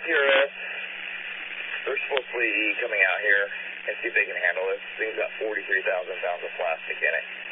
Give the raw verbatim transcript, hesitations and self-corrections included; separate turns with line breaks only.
T R S, they're supposed to be coming out here and see if they can handle this. This thing's got forty-three thousand pounds of plastic in it.